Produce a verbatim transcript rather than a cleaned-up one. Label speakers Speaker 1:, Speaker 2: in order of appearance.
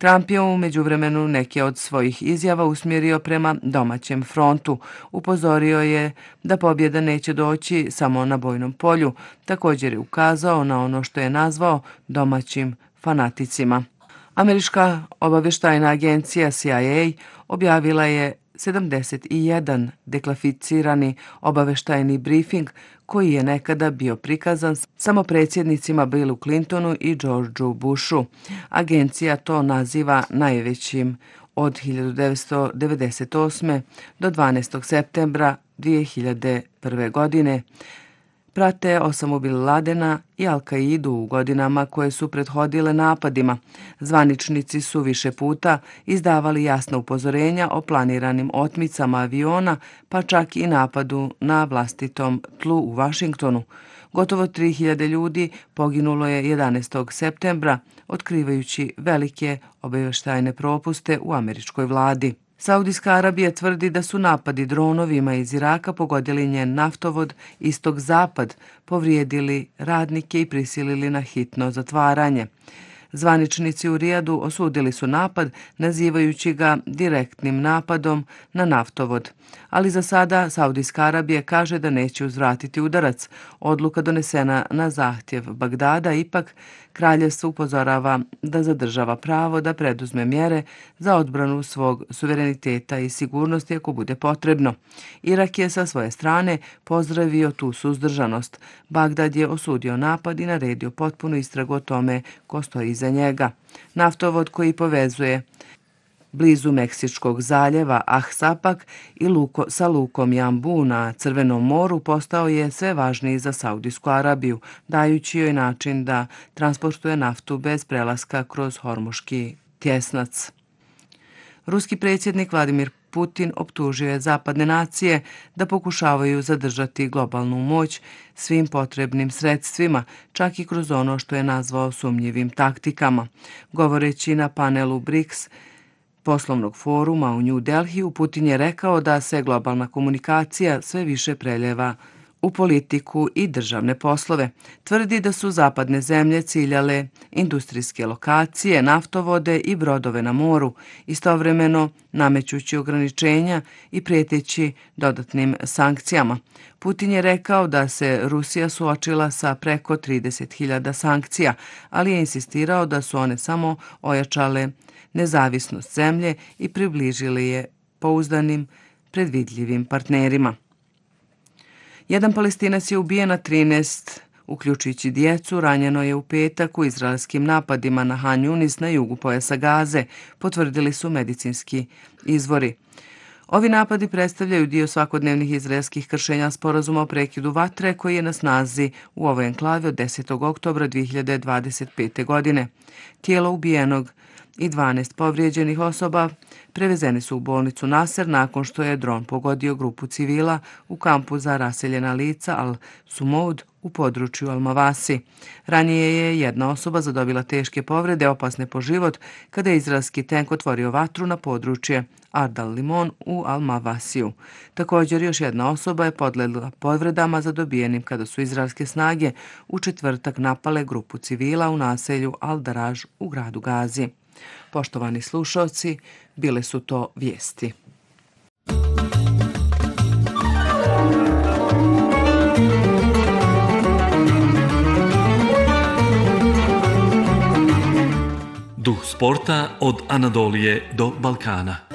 Speaker 1: Trump je u međuvremenu neke od svojih izjava usmjerio prema domaćem frontu. Upozorio je da pobjeda neće doći samo na bojnom polju. Također je ukazao na ono što je nazvao domaćim fanaticima. Američka obavještajna agencija C I A objavila je sedamdeset jedan deklasificirani obavještajni brifing koji je nekada bio prikazan samo predsjednicima Billu Clintonu i Georgeu Bushu. Agencija to naziva najvećim od hiljadu devetsto devedeset osme do dvanaestog septembra dvije hiljade prve. godine. Prate Osamu Bin Ladena i Al-Kaidu u godinama koje su prethodile napadima. Zvaničnici su više puta izdavali jasna upozorenja o planiranim otmicama aviona, pa čak i napadu na vlastitom tlu u Vašingtonu. Gotovo tri hiljade ljudi poginulo je jedanaestog septembra, otkrivajući velike obavještajne propuste u američkoj vladi. Saudijska Arabija tvrdi da su napadi dronovima iz Iraka pogodili njen naftovod istok-zapad, povrijedili radnike i prisilili na hitno zatvaranje. Zvaničnici u Rijadu osudili su napad, nazivajući ga direktnim napadom na naftovod. Ali za sada Saudijska Arabija kaže da neće uzvratiti udarac. Odluka donesena na zahtjev Bagdada ipak kraljevstvo upozorava da zadržava pravo da preduzme mjere za odbranu svog suvereniteta i sigurnosti ako bude potrebno. Irak je sa svoje strane pozdravio tu suzdržanost. Bagdad je osudio napad i naredio potpunu istragu o tome ko stoji iza njega. Naftovod koji povezuje blizu Meksičkog zaljeva Ahsapak i luko, sa lukom Jambu na Crvenom moru postao je sve važniji za Saudijsku Arabiju, dajući joj način da transportuje naftu bez prelaska kroz Hormuški tjesnac. Ruski predsjednik Vladimir Putin optužio je zapadne nacije da pokušavaju zadržati globalnu moć svim potrebnim sredstvima, čak i kroz ono što je nazvao sumnjivim taktikama. Govoreći na panelu BRICS poslovnog foruma u New Delhiju, Putin je rekao da se globalna komunikacija sve više preljeva u politiku i državne poslove. Tvrdi da su zapadne zemlje ciljale industrijske lokacije, naftovode i brodove na moru, istovremeno namećući ograničenja i prijeteći dodatnim sankcijama. Putin je rekao da se Rusija suočila sa preko trideset hiljada sankcija, ali je insistirao da su one samo ojačale nezavisnost zemlje i približili je pouzdanim, predvidljivim partnerima. Jedan Palestinac je ubijen, a trinaest, uključujući djecu, ranjeno je u petak u izraelskim napadima na Han Yunis na jugu pojasa Gaze, potvrdili su medicinski izvori. Ovi napadi predstavljaju dio svakodnevnih izraelskih kršenja sporazuma o prekidu vatre koji je na snazi u ovoj enklavi od desetog oktobra dvije hiljade dvadeset pete. godine. Tijelo ubijenog i dvanaest povrijeđenih osoba prevezeni su u bolnicu Nasser nakon što je dron pogodio grupu civila u kampu za raseljena lica Al-Sumoud u području Al-Mavasi. Ranije je jedna osoba zadobila teške povrede, opasne po život, kada je izraelski tank otvorio vatru na područje Ard al-Limon u Al-Mavasiju. Također još jedna osoba je podlegla povredama zadobijenim kada su izraelske snage u četvrtak napale grupu civila u naselju Al-Daraj u gradu Gazi. Poštovani slušalci, bile su to vijesti.
Speaker 2: Duh sporta od Anadolije do Balkana.